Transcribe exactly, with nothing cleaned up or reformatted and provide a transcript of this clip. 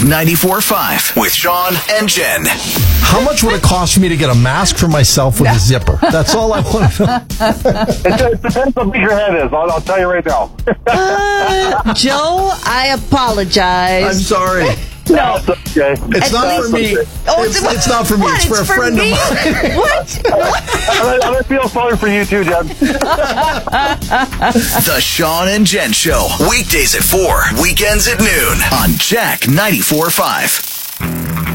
ninety-four point five with Sean and Jen. How much would it cost me to get a mask for myself with a zipper? That's all I want to know. It, it depends how big your head is. I'll, I'll tell you right now. uh, Joe, I apologize. I'm sorry. No, it's okay. It's not for me. Oh, it's, it's not for me. What? It's for It's a for friend me? of mine. What? I, I feel sorry for you too, Jen. The Sean and Jen Show. Weekdays at four, weekends at noon on Jack ninety-four point five.